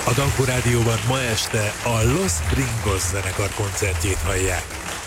A Danko Rádióban ma este a Los Gringos zenekar koncertjét hallják.